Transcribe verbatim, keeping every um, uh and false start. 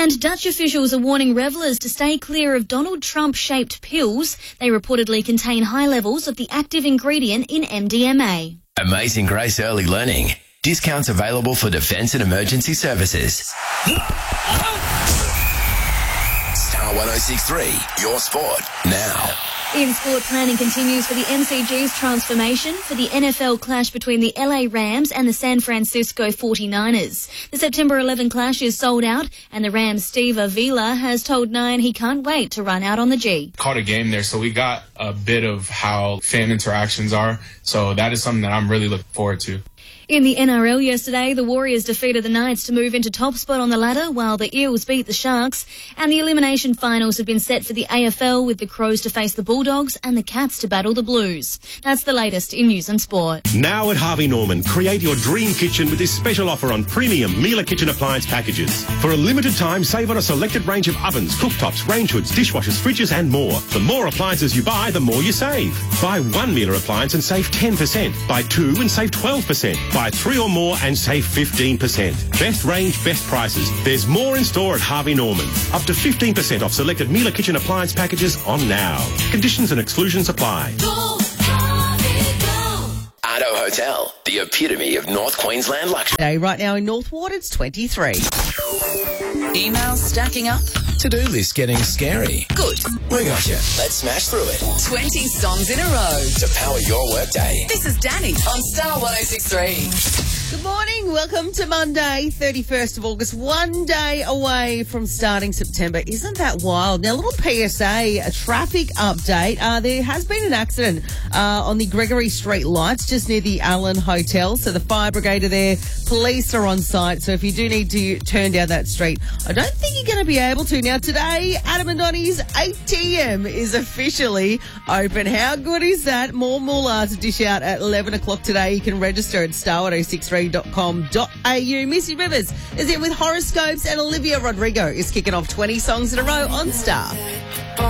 And Dutch officials are warning revellers to stay clear of Donald Trump-shaped pills. They reportedly contain high levels of the active ingredient in M D M A. Amazing Grace Early Learning. Discounts available for defence and emergency services. Star one oh six point three, your sport, now. In sport, planning continues for the M C G's transformation for the N F L clash between the L A Rams and the San Francisco forty-niners. The September eleventh clash is sold out, and the Rams' Steve Avila has told Nine he can't wait to run out on the G. Caught a game there, so we got a bit of how fan interactions are, so that is something that I'm really looking forward to. In the N R L yesterday, the Warriors defeated the Knights to move into top spot on the ladder, while the Eels beat the Sharks. And the elimination finals have been set for the A F L, with the Crows to face the Bulldogs and the Cats to battle the Blues. That's the latest in news and sport. Now at Harvey Norman, create your dream kitchen with this special offer on premium Miele kitchen appliance packages. For a limited time, save on a selected range of ovens, cooktops, range hoods, dishwashers, fridges and more. The more appliances you buy, the more you save. Buy one Miele appliance and save ten percent. Buy two and save twelve percent. Buy three or more and save fifteen percent. Best range, best prices. There's more in store at Harvey Norman. Up to fifteen percent off selected Miele kitchen appliance packages on now. Conditions and exclusions apply. Go, Harvey, go. Ardo Hotel, the epitome of North Queensland luxury. Day right now in North Ward, it's twenty-three. Emails stacking up. To-do list getting scary. Good. We got you. Let's smash through it. twenty songs in a row. To power your workday. This is Danny on Star one oh six point three. Good morning. Welcome to Monday, thirty-first of August. One day away from starting September. Isn't that wild? Now, a little P S A, a traffic update. Uh, there has been an accident uh, on the Gregory Street lights just near the Allen Hotel. So the fire brigade are there. Police are on site. So if you do need to turn down that street, I don't think you're going to be able to. Now, today, Adam and Donnie's A T M is officially open. How good is that? More moolah to dish out at eleven o'clock today. You can register at star one oh six three dot com dot a u. Missy Rivers is in with horoscopes, and Olivia Rodrigo is kicking off twenty songs in a row on Star.